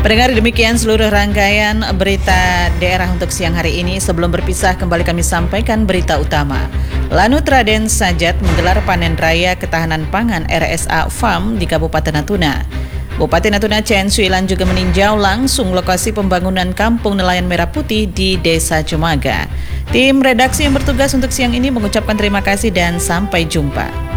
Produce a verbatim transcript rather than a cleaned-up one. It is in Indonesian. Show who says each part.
Speaker 1: Pendengar, demikian seluruh rangkaian berita daerah untuk siang hari ini. Sebelum berpisah, kembali kami sampaikan berita utama. Lanut Raden Sajat menggelar panen raya ketahanan pangan R S A Farm di Kabupaten Natuna. Bupati Natuna Chen Suilan juga meninjau langsung lokasi pembangunan kampung nelayan merah putih di Desa Cemaga. Tim redaksi yang bertugas untuk siang ini mengucapkan terima kasih dan sampai jumpa.